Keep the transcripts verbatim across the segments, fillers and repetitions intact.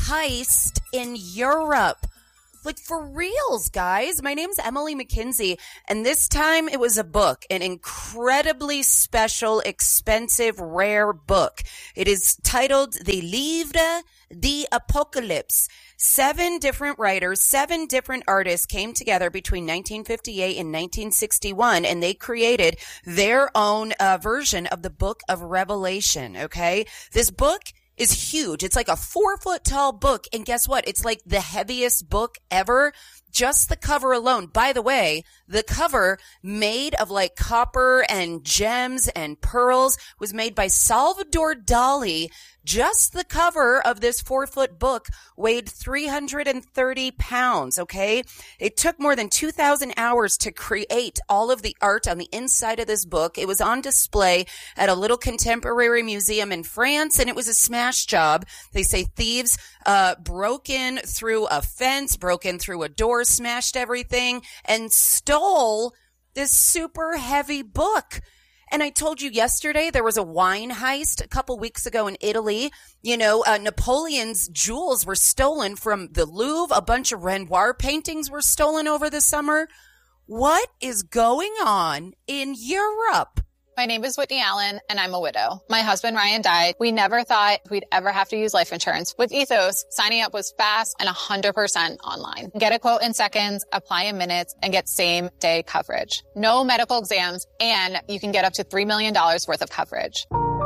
heist in Europe. Like, for reals, guys. My name's Emily McKinsey, and this time it was a book, an incredibly special, expensive, rare book. It is titled The Livre d'Apocalypse. Seven different writers, seven different artists came together between nineteen fifty-eight and nineteen sixty-one, and they created their own uh, version of the Book of Revelation, okay? This book is huge. It's like a four foot tall book. And guess what? It's like the heaviest book ever. Just the cover alone. By the way, the cover, made of like copper and gems and pearls, was made by Salvador Dali. Just the cover of this four foot book weighed three hundred thirty pounds, okay? It took more than two thousand hours to create all of the art on the inside of this book. It was on display at a little contemporary museum in France, and it was a smash job. They say thieves uh broke in through a fence, broke in through a door, smashed everything, and stole this super heavy book. And I told you yesterday there was a wine heist a couple weeks ago in Italy. You know, uh, Napoleon's jewels were stolen from the Louvre. A bunch of Renoir paintings were stolen over the summer. What is going on in Europe? My name is Whitney Allen, and I'm a widow. My husband, Ryan, died. We never thought we'd ever have to use life insurance. With Ethos, signing up was fast and one hundred percent online. Get a quote in seconds, apply in minutes, and get same-day coverage. No medical exams, and you can get up to three million dollars worth of coverage.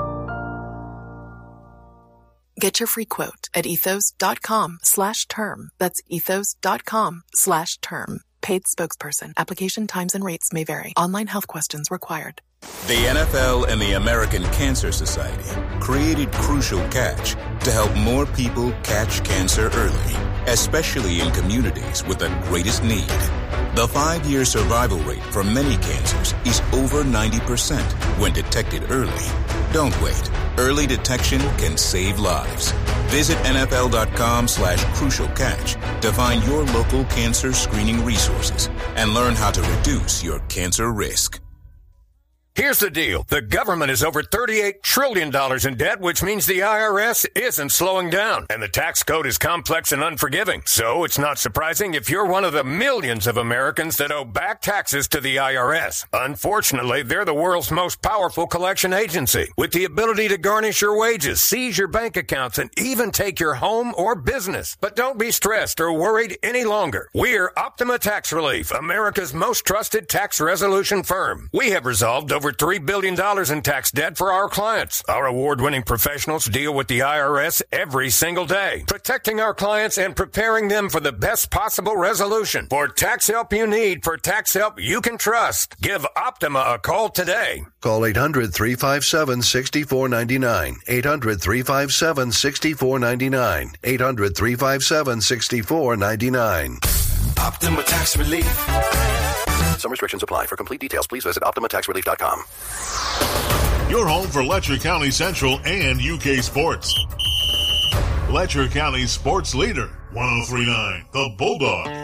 Get your free quote at ethos.com slash term. That's ethos.com slash term. Paid spokesperson. Application times and rates may vary. Online health questions required. The N F L and the American Cancer Society created Crucial Catch to help more people catch cancer early, especially in communities with the greatest need. The five-year survival rate for many cancers is over ninety percent when detected early. Don't wait. Early detection can save lives. Visit nfl.com slash crucial catch to find your local cancer screening resources and learn how to reduce your cancer risk. Here's the deal. The government is over thirty-eight trillion dollars in debt, which means the I R S isn't slowing down. And the tax code is complex and unforgiving. So it's not surprising if you're one of the millions of Americans that owe back taxes to the I R S. Unfortunately, they're the world's most powerful collection agency, with the ability to garnish your wages, seize your bank accounts, and even take your home or business. But don't be stressed or worried any longer. We're Optima Tax Relief, America's most trusted tax resolution firm. We have resolved over Over three billion dollars in tax debt for our clients. Our award-winning professionals deal with the I R S every single day, protecting our clients and preparing them for the best possible resolution. For tax help you need, for tax help you can trust, give Optima a call today. Call eight hundred, three five seven, six four nine nine. eight hundred, three five seven, six four nine nine. eight hundred, three five seven, six four nine nine. Optima Tax Relief. Some restrictions apply. For complete details, please visit optima tax relief dot com. Your home for Letcher County Central and U K Sports. Letcher County Sports Leader, one oh three point nine, The Bulldog.